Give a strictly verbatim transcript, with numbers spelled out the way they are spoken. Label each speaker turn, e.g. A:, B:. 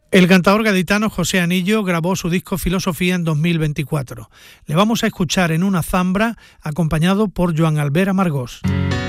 A: El cantador gaditano José Anillo grabó su disco Filosofía en dos mil veinticuatro. Le vamos a escuchar en una zambra acompañado por Joan Albert Amargós.